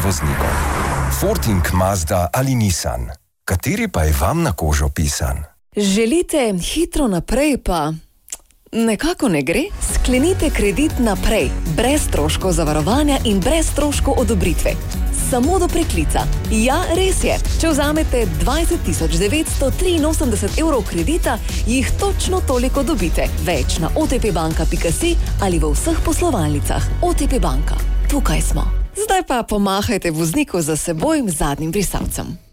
voznikov. Forting, Mazda ali Nissan. Kateri pa je vam na kožo pisan? Želite hitro naprej, pa nekako ne gre? Sklenite kredit naprej, brez stroškov zavarovanja in brez stroškov odobritve. Samo do preklica. Ja, res je. Če vzamete 20.983 evrov kredita, jih točno toliko dobite. Več na otpbanka.si ali v vseh poslovalnicah. OTP banka. Tukaj smo. Zdaj pa pomahajte vozniku za seboj zadnjim brisalcem.